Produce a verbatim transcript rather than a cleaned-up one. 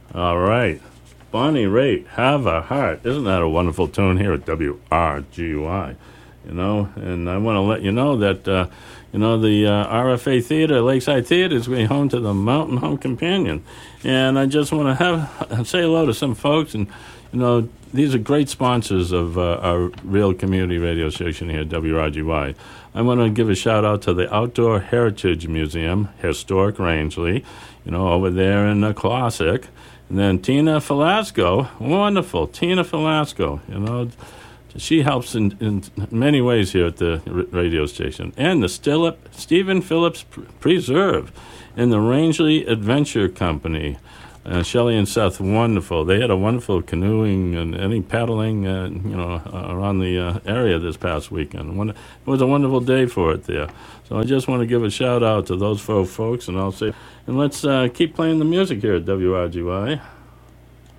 All right. Bonnie Raitt, Have a Heart. Isn't that a wonderful tune here at W R G Y? You know, and I want to let you know that, uh, you know, the uh, R F A Theater, Lakeside Theater, is going home to the Mountain Home Companion. And I just want to have say hello to some folks. And, you know, these are great sponsors of uh, our real community radio station here at W R G Y. I want to give a shout out to the Outdoor Heritage Museum, Historic Rangeley, you know, over there in the Classic. And then Tina Falasco, wonderful, Tina Falasco, you know, she helps in, in many ways here at the radio station. And the Stillip, Stephen Phillips Preserve and the Rangeley Adventure Company. Uh, Shelley and Seth, wonderful. They had a wonderful canoeing and any paddling, uh, you know, uh, around the uh, area this past weekend. It was a wonderful day for it there. So I just want to give a shout out to those four folks, and I'll say, and let's uh, keep playing the music here at W R G Y.